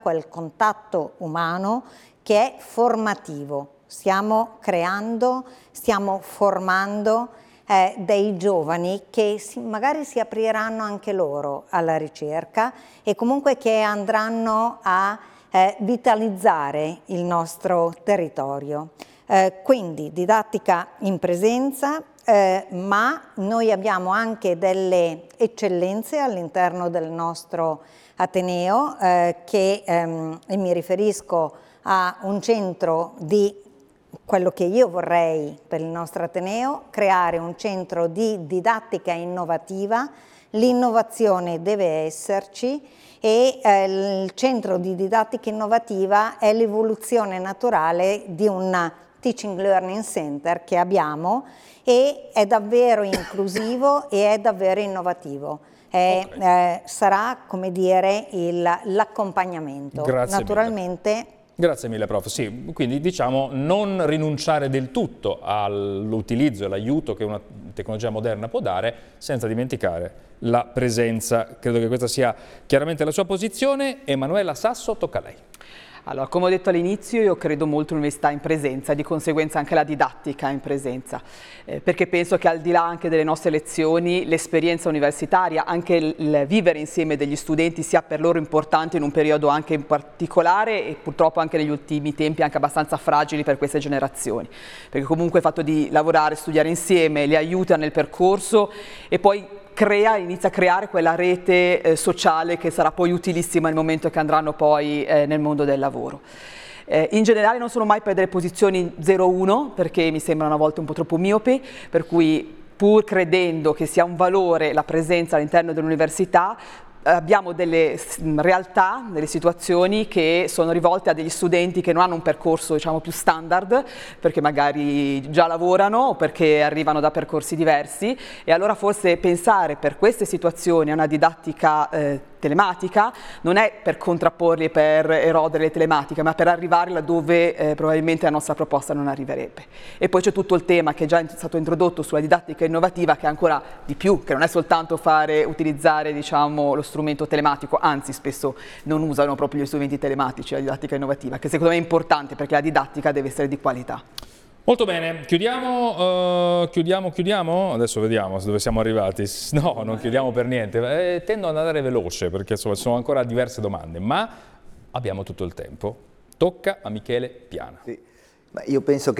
quel contatto umano che è formativo. Stiamo creando, stiamo formando dei giovani che magari si apriranno anche loro alla ricerca e comunque che andranno a vitalizzare il nostro territorio. Quindi didattica in presenza, ma noi abbiamo anche delle eccellenze all'interno del nostro Ateneo e mi riferisco a un centro di quello che io vorrei per il nostro Ateneo, creare un centro di didattica innovativa. L'innovazione deve esserci e il centro di didattica innovativa è l'evoluzione naturale di un Teaching Learning Center che abbiamo e è davvero inclusivo e è davvero innovativo. Sarà, come dire, l'accompagnamento. Naturalmente. Mille. Grazie mille, prof. Sì, quindi diciamo non rinunciare del tutto all'utilizzo e all'aiuto che una tecnologia moderna può dare, senza dimenticare la presenza. Credo che questa sia chiaramente la sua posizione. Emanuela Sasso, tocca a lei. Allora, come ho detto all'inizio, io credo molto all'università in presenza, di conseguenza anche la didattica in presenza, perché penso che al di là anche delle nostre lezioni, l'esperienza universitaria, anche il vivere insieme degli studenti sia per loro importante in un periodo anche in particolare e purtroppo anche negli ultimi tempi anche abbastanza fragili per queste generazioni, perché comunque il fatto di lavorare, studiare insieme li aiuta nel percorso e poi inizia a creare quella rete sociale che sarà poi utilissima nel momento che andranno poi nel mondo del lavoro. In generale non sono mai per delle posizioni 0-1 perché mi sembrano a volte un po' troppo miopi, per cui pur credendo che sia un valore la presenza all'interno dell'università, abbiamo delle realtà, delle situazioni che sono rivolte a degli studenti che non hanno un percorso diciamo più standard perché magari già lavorano o perché arrivano da percorsi diversi e allora forse pensare per queste situazioni a una didattica telematica non è per contrapporli e per erodere le telematiche ma per arrivare laddove probabilmente la nostra proposta non arriverebbe. E poi c'è tutto il tema che è già stato introdotto sulla didattica innovativa che è ancora di più, che non è soltanto utilizzare diciamo lo strumento telematico, anzi spesso non usano proprio gli strumenti telematici, la didattica innovativa, che secondo me è importante perché la didattica deve essere di qualità. Molto bene, chiudiamo, adesso vediamo dove siamo arrivati, no non chiudiamo per niente, tendo ad andare veloce perché insomma sono ancora diverse domande, ma abbiamo tutto il tempo, tocca a Michele Piana. Sì. Io penso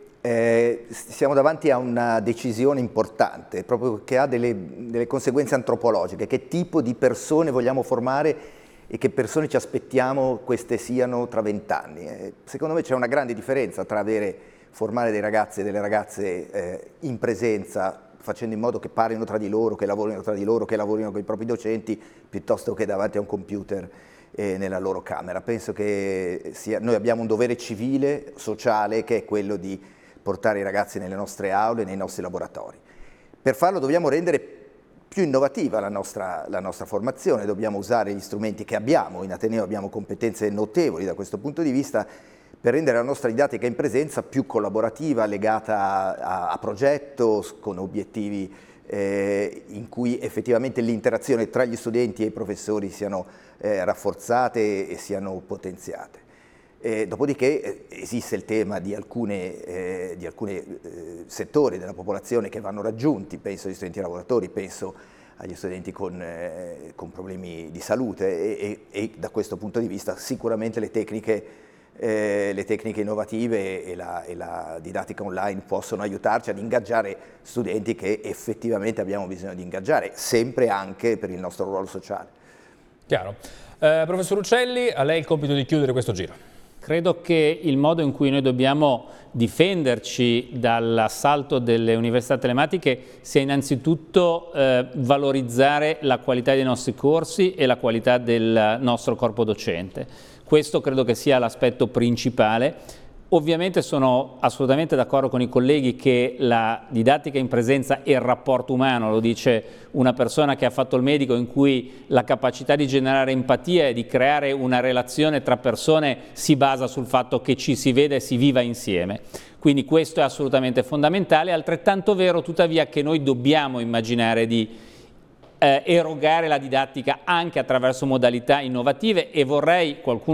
che siamo davanti a una decisione importante, proprio che ha delle conseguenze antropologiche, che tipo di persone vogliamo formare e che persone ci aspettiamo queste siano tra 20 anni. Secondo me c'è una grande differenza tra formare dei ragazzi e delle ragazze in presenza, facendo in modo che parlino tra di loro, che lavorino tra di loro, che lavorino con i propri docenti, piuttosto che davanti a un computer nella loro camera. Penso che noi abbiamo un dovere civile, sociale, che è quello di portare i ragazzi nelle nostre aule, nei nostri laboratori. Per farlo dobbiamo rendere più innovativa la nostra formazione, dobbiamo usare gli strumenti che abbiamo, in Ateneo abbiamo competenze notevoli da questo punto di vista, per rendere la nostra didattica in presenza più collaborativa, legata a progetto, con obiettivi in cui effettivamente l'interazione tra gli studenti e i professori siano rafforzate e siano potenziate. Dopodiché esiste il tema di alcuni settori della popolazione che vanno raggiunti, penso agli studenti lavoratori, penso agli studenti con problemi di salute e da questo punto di vista sicuramente le tecniche innovative e la didattica online possono aiutarci ad ingaggiare studenti che effettivamente abbiamo bisogno di ingaggiare, sempre anche per il nostro ruolo sociale. Chiaro. Professor Uccelli, a lei il compito di chiudere questo giro. Credo che il modo in cui noi dobbiamo difenderci dall'assalto delle università telematiche sia innanzitutto valorizzare la qualità dei nostri corsi e la qualità del nostro corpo docente. Questo credo che sia l'aspetto principale. Ovviamente sono assolutamente d'accordo con i colleghi che la didattica in presenza e il rapporto umano, lo dice una persona che ha fatto il medico, in cui la capacità di generare empatia e di creare una relazione tra persone si basa sul fatto che ci si veda e si viva insieme. Quindi questo è assolutamente fondamentale, altrettanto vero tuttavia che noi dobbiamo immaginare di erogare la didattica anche attraverso modalità innovative e vorrei, qualcuno